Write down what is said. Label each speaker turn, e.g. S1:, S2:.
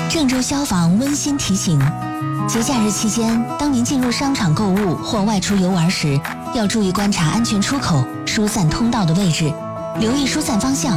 S1: 郑州消防温馨提醒：节假日期间，当您进入商场购物或外出游玩时，要注意观察安全出口、疏散通道的位置，留意疏散方向。